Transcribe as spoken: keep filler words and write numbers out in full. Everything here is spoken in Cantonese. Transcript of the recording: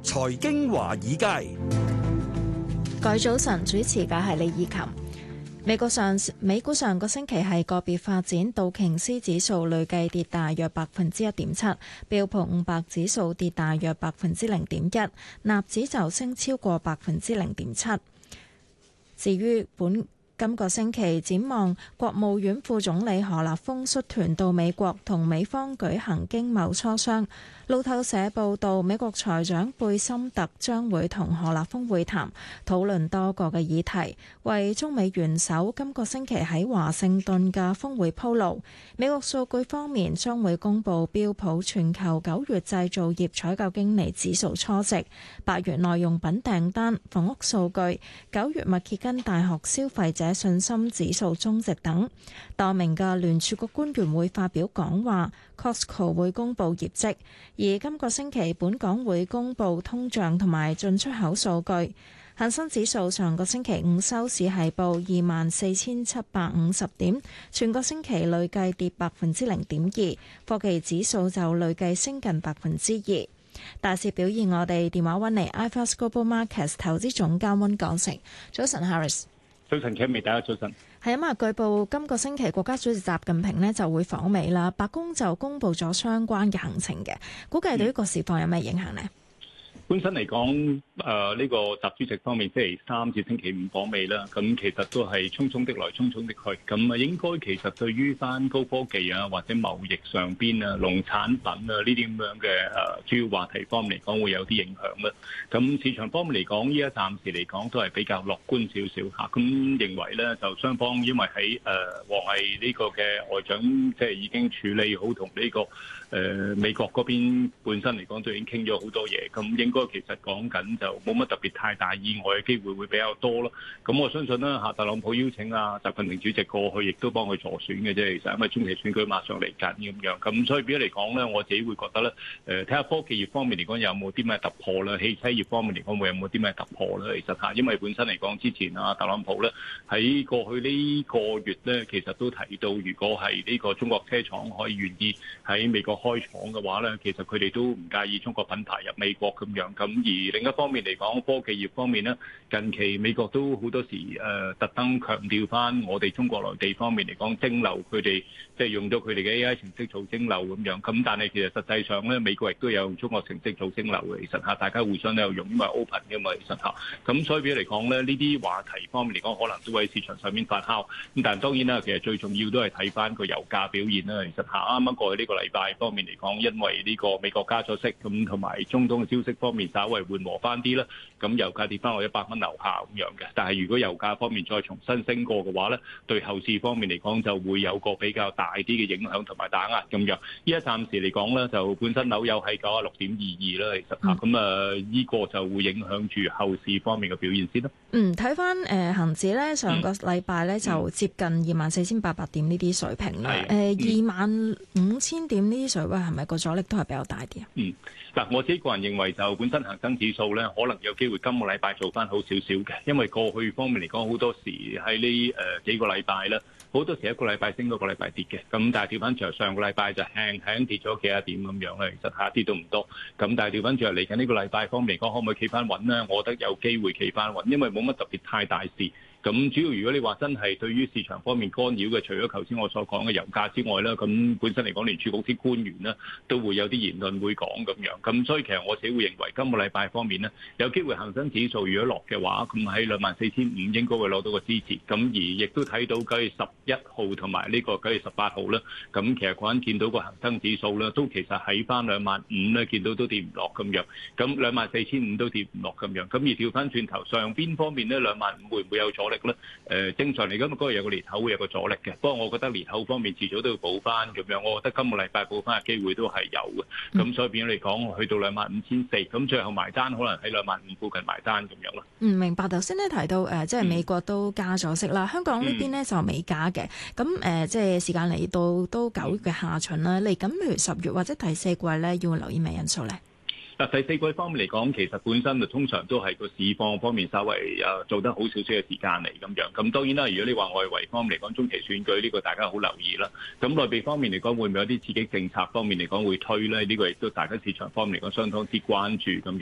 財經華爾街， 各位早晨，主持嘅係李以琴。美國上美股上個星期係個別發展，道瓊斯指數累計跌大約百分之一點七，標普五百指數跌大約百分之零點一，納指就升超過百分之零點七。至於本今個星期展望，國務院副總理何立峰率團到美國同美方舉行經貿磋商。路透社報道，美國財長貝森特將會同何立峰會談，討論多個嘅議題，為中美元首今個星期喺華盛頓嘅峰會鋪路。美國數據方面，將會公布標普全球九月製造業採購經理指數初值、八月耐用品訂單、房屋數據、九月密歇根大學消費者信心指數終值等。多名嘅聯儲局官員會發表講話。Costco 會公布業績，而今個星期本港會公布通脹同埋進出口數據。恒生指數上個星期五收市係報二萬四千七百五十點，全個星期累計跌百分之零點二。科技指數就累計升近百分之二。大市表現，我哋電話揾嚟 iFAST Global Markets 投資總監溫鋼城。早晨 Harris。 早晨 Kami， 大家早晨。 係啊嘛，據報今個星期國家主席習近平呢就會訪美啦，白宮就公布咗相關嘅行程嘅，估計對於個市況有咩影響呢？嗯本身嚟講，誒、呃、呢、這個習主席方面星期三至星期五訪美啦，咁其實都係匆匆的來，匆匆的去。咁啊，應該其實對於翻高科技啊，或者貿易上邊啊、農產品啊呢啲咁樣嘅誒、呃、主要話題方面嚟講，會有啲影響啦。咁市場方面嚟講，依家暫時嚟講都係比較樂觀少少嚇。咁認為咧，就雙方因為喺誒王毅呢個嘅外長，即係已經處理好同呢個誒、呃、美國嗰邊本身嚟講，都已經傾咗好多嘢。咁應該其實講緊就冇乜特別太大意外嘅機會會比較多咯。咁我相信啦嚇，特朗普邀請啊習近平主席過去，亦都幫佢助選嘅啫。其實因為中期選舉馬上嚟緊咁樣，咁所以變咗嚟講咧，我自己會覺得咧，誒睇下科技業方面嚟講有冇啲咩突破啦，汽車業方面嚟講會有冇啲咩突破咧？其實嚇，因為本身嚟講之前啊特朗普咧喺過去呢個月咧，其實都提到，如果係呢個中國車廠可以願意喺美國開廠嘅話咧，其實佢哋都唔介意中國品牌入美國咁樣。咁而另一方面嚟講，科技業方面咧，近期美國都好多時誒特登強調翻我哋中國內地方面嚟講蒸餾佢哋，即係用咗佢哋嘅 A I 程式做蒸餾咁樣。咁但係其實實際上咧，美國亦都有用中國程式做蒸餾嘅。其實嚇，大家互相都有用，因為 open 嘅嘛。其實嚇，咁所以比嚟講咧，呢啲話題方面嚟講，可能都會喺市場上面發酵。咁但係當然啦，其實最重要都係睇翻個油價表現啦。其實嚇，啱啱過去呢個禮拜方面嚟講，因為呢個美國加咗息，咁同埋中東嘅消息方面稍為緩和翻啲啦，咁油價跌翻落一百蚊樓下咁樣嘅。但係如果油價方面再重新升過嘅話咧，對後市方面嚟講就會有個比較大啲嘅影響同埋打壓咁樣。依家暫時嚟講咧，就本身紐油係九啊六點二二啦，其實嚇，咁啊依個就會影響住後市方面嘅表現先啦。 嗯，睇翻誒恆指咧，上個禮拜咧就接近二萬四千八百點呢啲水平啦。誒，二萬五千點呢啲水位係咪個阻力都係比較大啲啊？ 嗯，嗱，我自己個人認為就本身恒生指數咧，可能有機會今個禮拜做翻好少少嘅，因為過去方面嚟講，好多時喺呢誒幾個禮拜咧，好多時一個禮拜升，一個禮拜跌嘅。咁但係調翻轉上個禮拜就輕輕跌咗幾啊點咁樣咧，其實下跌都唔多。咁但係調翻轉嚟緊呢個禮拜方面嚟講，可唔可以企翻穩咧？我覺得有機會企翻穩，因為冇乜特別太大事。咁主要如果你話真係對於市場方面干擾嘅，除咗頭先我所講嘅油價之外啦，咁本身嚟講聯儲局啲官員呢都會有啲言論會講咁樣。咁所以其實我自己會認為今個禮拜方面呢，有機會恒生指數如果落嘅話，咁喺兩萬四千五應該會攞到個支持。咁而亦都睇到九月十一號同埋呢個九月十八號啦。咁其實嗰陣見到個恒生指數咧，都其實喺翻兩萬五咧，見到都跌唔落咁樣。咁兩萬四千五都跌唔落咁樣。咁而調翻轉頭上邊方面呢，兩萬五會唔會有阻力？咧，誒正常嚟講，嗰個有個裂口會有個阻力嘅。不過我覺得裂口方面遲早都要補翻咁樣。我覺得今個禮拜補翻嘅機會都係有嘅。咁所以變咗嚟講，去到兩萬五千四，咁最後埋單可能喺兩萬五附近埋單咁樣咯。 嗯，明白。頭先咧提到誒，即係美國都加咗息啦，香港呢邊咧就未加嘅。咁誒，即係時間嚟到都九月嘅下旬啦，嚟緊譬如十月或者第四季咧，要留意咩因素咧？ 嗱，第四季方面嚟講，其實本身就通常都係個市況方面稍微誒做得好少少嘅時間嚟咁樣。咁當然啦，如果你話外圍方面嚟講，中期選舉呢個大家好留意啦。咁內地方面嚟講，會唔會有啲刺激政策方面嚟講會推咧？呢個亦都大家市場方面嚟講相當之關注咁樣。